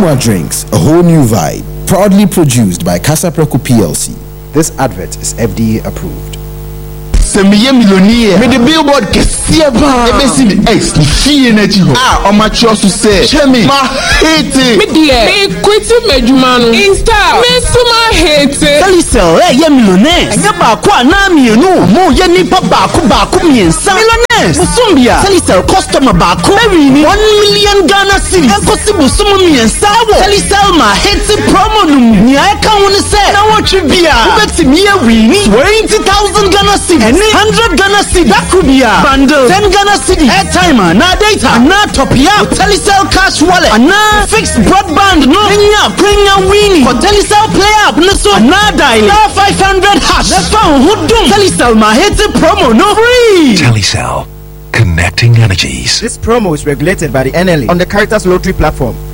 Kumwa Drinks, a whole new vibe. Proudly produced by Casapreco PLC. This advert is FDA approved. Semiye millionaire. Me the billboard kesiye ba. Ebe si mi ex ni fiye na jiho. Ah, o ma chosu se. Chemi, ma hate. Me die. Me kwiti mejumanu. Insta. Me suma hate. Telecel ye millionaire. Enya ba kwa na mienu. Mo ye nipa ba ku miensa. Millionaires. Musumbia. Telecel customer ba ku. Every 1 million Ghana cedis. Enkosi musumu miensa wo. Telecel ma hate promo num. Ni aka woni se. Na wo twibia. Ubeti miye wini 20,000 Ghana cedis. 100 Ghana cedis. That could be a bundle. 10 Ghana cedis. Airtime, na data, na top up. Telecel cash wallet, na fixed broadband. No, Kenya winning. For Telecel play up, no so na dial. Now 500 hash. That's found who do. Telecel ma hit promo no free. Telecel, connecting energies. This promo is regulated by the NLA on the Caritas Lottery platform.